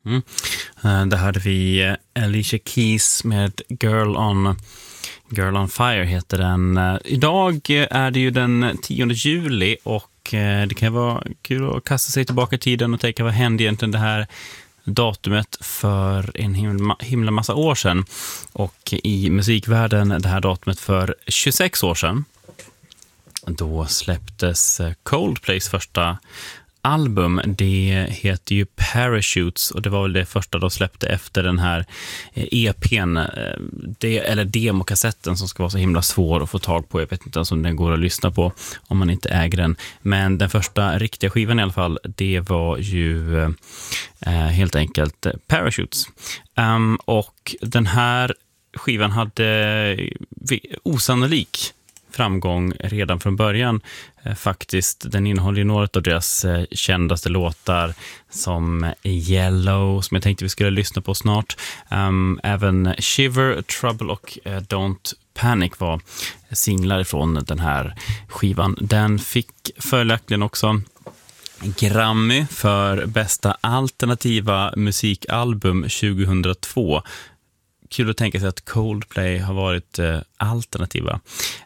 Där hade vi Alicia Keys med Girl on Fire heter den. Idag är det ju den 10 juli och det kan vara kul att kasta sig tillbaka i tiden och tänka vad hände egentligen det här datumet för en himla massa år sedan. Och i musikvärlden det här datumet för 26 år sedan. Då släpptes Coldplays första album. Det heter ju Parachutes och det var väl det första de släppte efter den här EP:n eller demokassetten som ska vara så himla svår att få tag på. Jag vet inte ens om den går att lyssna på om man inte äger den. Men den första riktiga skivan i alla fall, det var ju helt enkelt Parachutes. Och den här skivan hade osannolik framgång redan från början. Faktiskt, den innehåller ju några av deras kändaste låtar som Yellow, som jag tänkte vi skulle lyssna på snart. Även Shiver, Trouble och Don't Panic var singlar från den här skivan. Den fick följaktligen också Grammy för bästa alternativa musikalbum 2002. Kul att tänka sig att Coldplay har varit alternativa.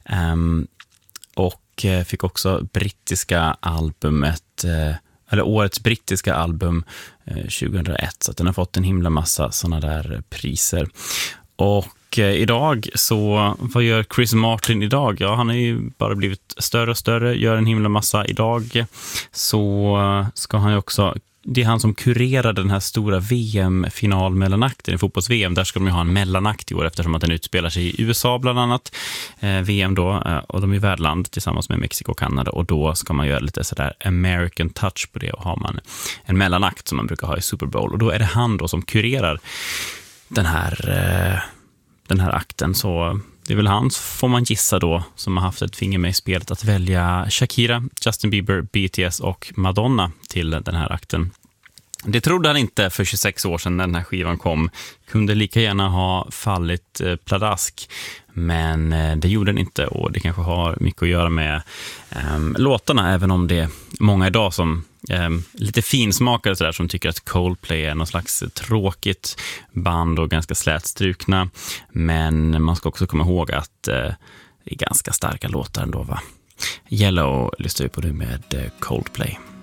Och fick också brittiska albumet, eller årets brittiska album 2001. Så att den har fått en himla massa såna där priser. Och idag så, vad gör Chris Martin idag? Ja, han har ju bara blivit större och större, gör en himla massa. Idag så ska han ju också, det är han som kurerar den här stora VM-final-mellanakten i fotbolls-VM. Där ska de ju ha en mellanakt i år eftersom att den utspelar sig i USA bland annat. VM då, och de är värdland tillsammans med Mexiko och Kanada. Och då ska man göra lite sådär American touch på det och har man en mellanakt som man brukar ha i Super Bowl. Och då är det han då som kurerar den här akten. Så det är väl han, får man gissa då, som har haft ett finger med i spelet att välja Shakira, Justin Bieber, BTS och Madonna till den här akten. Det trodde han inte för 26 år sedan när den här skivan kom. Kunde lika gärna ha fallit pladask. Men det gjorde den inte och det kanske har mycket att göra med låtarna. Även om det är många idag som lite finsmakare så där, som tycker att Coldplay är någon slags tråkigt band och ganska slätstrukna. Men man ska också komma ihåg att det är ganska starka låtar ändå, va? Yellow lyssnar vi på nu med Coldplay.